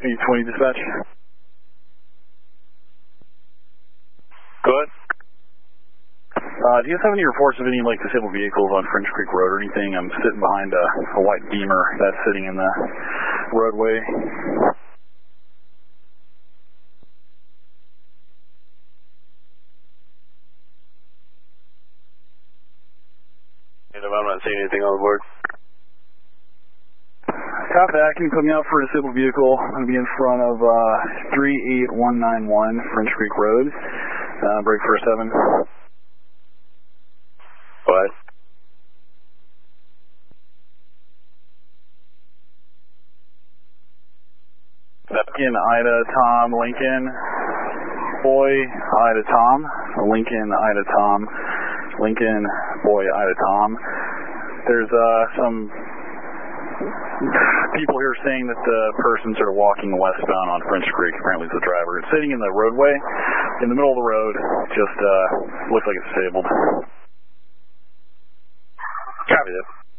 20 dispatch. Go ahead. Do you guys have any reports of any like disabled vehicles on French Creek Road or anything? I'm sitting behind a white Beamer that's sitting in the roadway. I'm not seeing anything on the board. Copy that. Can you put me out for a disabled vehicle? I'm going to be in front of 38191 French Creek Road. Break for 7. What? Lincoln, Ida, Tom, Lincoln, boy, Ida, Tom, Lincoln, Ida, Tom, Lincoln, boy, Ida, Tom. There's some people here saying that the person sort of walking westbound on French Creek, apparently is the driver, it's sitting in the roadway, in the middle of the road, just looks like it's disabled. Copy that.